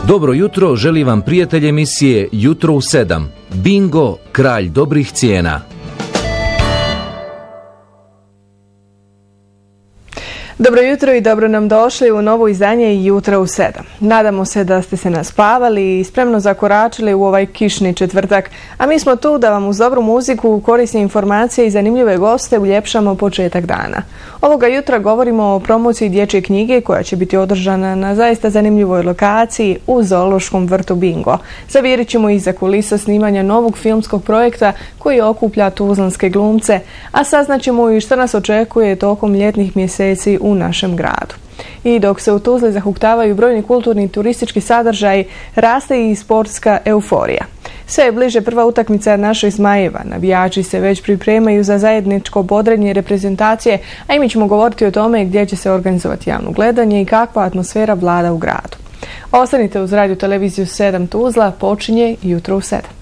Dobro jutro, želi vam prijatelj emisije Jutro u 7. Bingo, kralj dobrih cijena. Dobro jutro i dobro nam došli u novo izdanje Jutra u 7. Nadamo se da ste se naspavali i spremno zakoračili u ovaj kišni četvrtak, a mi smo tu da vam uz dobru muziku, korisne informacije i zanimljive goste uljepšamo početak dana. Ovoga jutra govorimo o promociji dječje knjige koja će biti održana na zaista zanimljivoj lokaciji u zoološkom vrtu Bingo. Zavirit ćemo iza kulisa snimanja novog filmskog projekta koji okuplja tuzlanske glumce, a saznaćemo i šta nas očekuje tokom ljetnih mjeseci u našem gradu. I dok se u Tuzli zahuktavaju brojni kulturni i turistički sadržaji, raste i sportska euforija. Sve je bliže prva utakmica naših Zmajeva. Navijači se već pripremaju za zajedničko bodrenje reprezentacije, a i mi ćemo govoriti o tome gdje će se organizovati javno gledanje i kakva atmosfera vlada u gradu. Ostanite uz Radio Televiziju 7 Tuzla, počinje Jutro u 7.